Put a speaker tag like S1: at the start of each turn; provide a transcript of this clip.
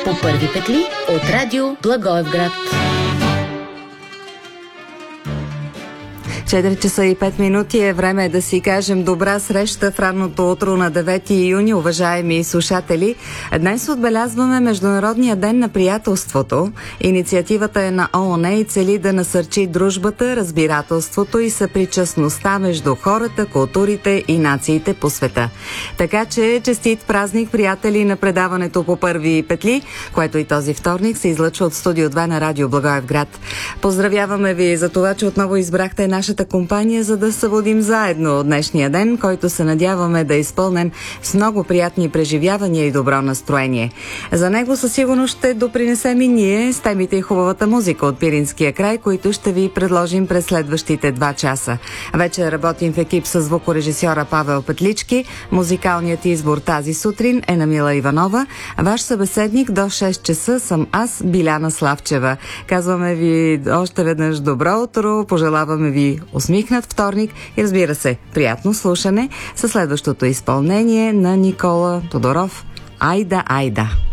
S1: по първи петли от радио Благоевград.
S2: 4 часа и 5 минути е време да си кажем добра среща в ранното утро на 9 юни, уважаеми слушатели. Днес отбелязваме Международния ден на приятелството. Инициативата е на ООН и цели да насърчи дружбата, разбирателството и съпричастността между хората, културите и нациите по света. Така че честит празник, приятели, на предаването по първи петли, което и този вторник се излъчва от студио 2 на радио Благоевград. Поздравяваме ви за това, че отново избрахте нашата компания, за да събудим заедно днешния ден, който се надяваме да е изпълнен с много приятни преживявания и добро настроение. За него със сигурност ще допринесем и ние с темите и хубавата музика от Пиринския край, които ще ви предложим през следващите 2 часа. Вече работим в екип с звукорежисьора Павел Петлички. Музикалният избор тази сутрин е на Мила Иванова. Ваш събеседник до 6 часа съм аз, Биляна Славчева. Казваме ви още веднъж добро утро, пожелаваме ви усмихнат вторник и, разбира се, приятно слушане със следващото изпълнение на Никола Тодоров. Айда, айда!